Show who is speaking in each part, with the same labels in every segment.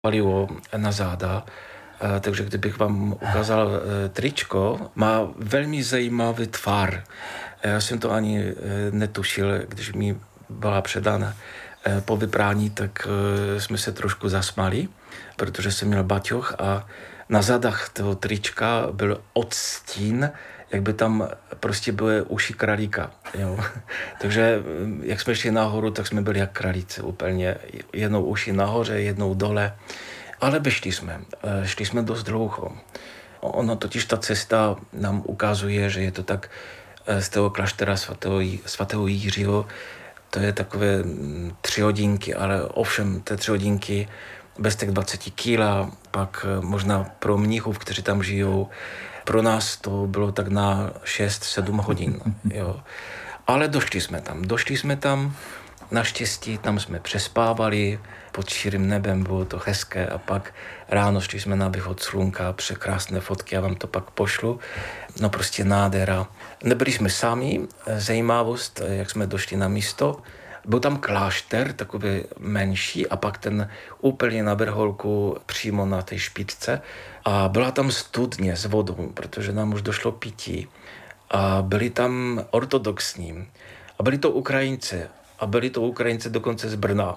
Speaker 1: palivo na záda. Takže kdybych vám ukázal tričko, má velmi zajímavý tvar. Já jsem to ani netušil, když mi byla předána po vyprání, tak jsme se trošku zasmali, protože jsem měl baťoch a na zadách toho trička byl odstín, jak by tam prostě byly uši králíka. Jo. Takže jak jsme šli nahoru, tak jsme byli jak králíci úplně. Jednou uši nahoře, jednou dole. Ale šli jsme dost dlouho. Ono totiž ta cesta nám ukazuje, že je to tak z toho kláštera svatého Jiřího, to je takové 3 hodinky, ale ovšem té 3 hodinky bez těch 20 kg, pak možná pro mnichů, kteří tam žijou, pro nás to bylo tak na 6-7 hodin. Jo. Ale došli jsme tam, naštěstí tam jsme přespávali, pod širým nebem, bylo to hezké a pak ráno šli jsme na východ slunka, překrásné fotky, já vám to pak pošlu. No prostě nádhera. Nebyli jsme sami, zajímavost, jak jsme došli na místo. Byl tam klášter, takový menší a pak ten úplně na vrcholku přímo na té špičce a byla tam studně s vodou, protože nám už došlo pití a byli tam ortodoxní a byli to Ukrajinci. A byli to Ukrajinci dokonce z Brna.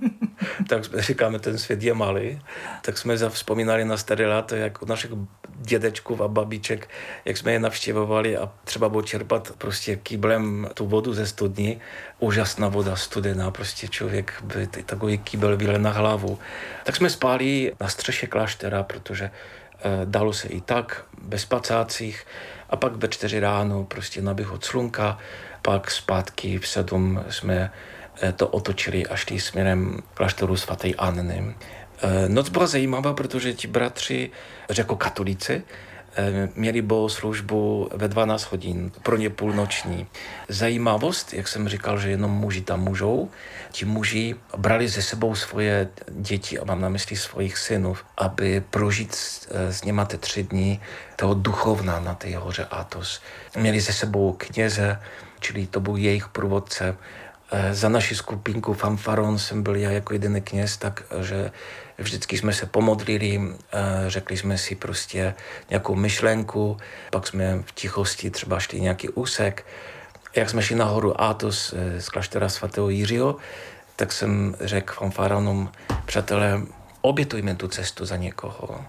Speaker 1: Tak říkáme, ten svět je malý. Tak jsme vzpomínali na staré léta, jak od našich dědečků a babiček, jak jsme je navštěvovali a třeba bylo čerpat prostě kýblem tu vodu ze studní. Úžasná voda, studená, prostě člověk by takový kýbel vylil na hlavu. Tak jsme spali na střeše kláštera, protože dalo se i tak, bez spacácích. A pak ve 4 ráno prostě na východ slunka, pak zpátky v 7 jsme to otočili a šli směrem klášteru svaté Anny. Noc byla zajímavá, protože ti bratři řekokatolíci měli bohoslužbu ve 12 hodin, pro ně půlnoční. Zajímavost, jak jsem říkal, že jenom muži tam můžou, ti muži brali ze sebou svoje děti, a mám na mysli svojich synů, aby prožít s nimi ty 3 dny toho duchovna na té hoře Athos. Měli ze sebou kněze, čili to byl jejich průvodce. Za naši skupinku Fanfaron jsem byl já jako jediný kněz, takže vždycky jsme se pomodlili, řekli jsme si prostě nějakou myšlenku, pak jsme v tichosti třeba šli nějaký úsek. Jak jsme šli nahoru Athos z kláštera svatého Jiřího, tak jsem řekl Fanfaronům, přátelé, obětujme tu cestu za někoho.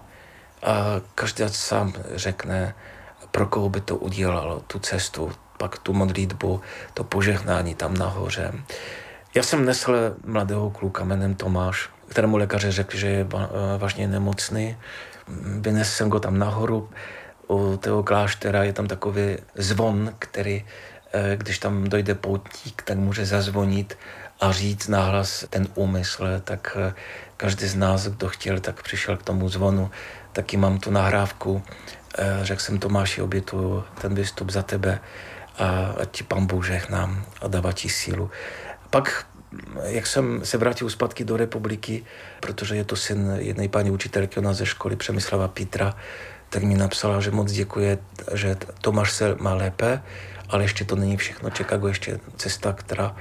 Speaker 1: A každý sám řekne, pro koho by to udělalo, tu cestu, pak tu modlitbu, to požehnání tam nahoře. Já jsem nesl mladého kluka jménem Tomáš, kterému lékaře řekl, že je vážně nemocný. Vynesl jsem ho tam nahoru. U toho kláštera je tam takový zvon, který, když tam dojde poutník, tak může zazvonit a říct nahlas ten úmysl. Tak každý z nás, kdo chtěl, tak přišel k tomu zvonu. Taky mám tu nahrávku. Řekl jsem Tomáši, obětuju ten výstup za tebe a ti Pán Bůh žehná a dává ti sílu. Pak, jak jsem se vrátil zpátky do republiky, protože je to syn jedné paní učitelky, ona ze školy Přemysla Petra, tak mi napsala, že moc děkuje, že Tomáš se má lépe, ale ještě to není všechno, čeká go ještě cesta, která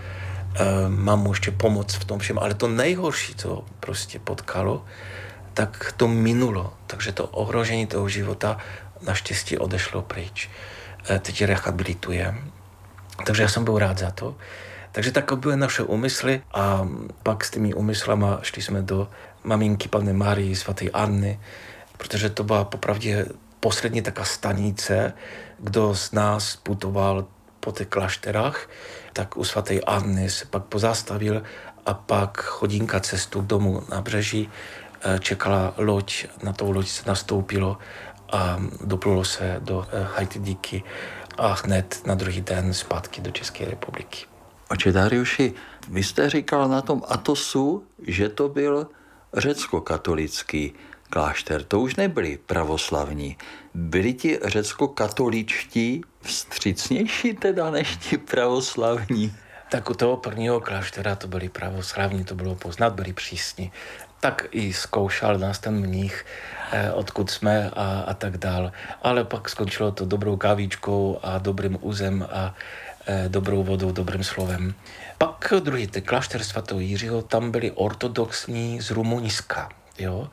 Speaker 1: má mu ještě pomoct v tom všem. Ale to nejhorší, co prostě potkalo, tak to minulo. Takže to ohrožení toho života naštěstí odešlo pryč. Teď rehabilituje. Takže já jsem byl rád za to. Takže takové byly naše úmysly a pak s těmi úmyslama šli jsme do maminky Panny Marii, svaté Anny, protože to byla popravdě poslední taká stanice, kdo z nás putoval po těch klášterách, tak u svaté Anny se pak pozastavil a pak hodinka cestu k domu na břeží čekala loď, na tou loď se nastoupilo a doplulo se do Haiti a hned na druhý den zpátky do České republiky.
Speaker 2: Oče Dariuši, vy jste říkal na tom Athosu, že to byl řecko-katolický klášter. To už nebyli pravoslavní. Byli ti řecko-katoličtí vstřícnější teda než ti pravoslavní?
Speaker 1: Tak u toho prvního kláštera to byli pravoslavní, to bylo poznat, byli přísní. Tak i zkoušel nás ten mních, odkud jsme a tak dál. Ale pak skončilo to dobrou kávičkou a dobrým územ a dobrou vodou, dobrým slovem. Pak druhý, klášter svatého Jiřího, tam byli ortodoxní z Rumunska. Jo?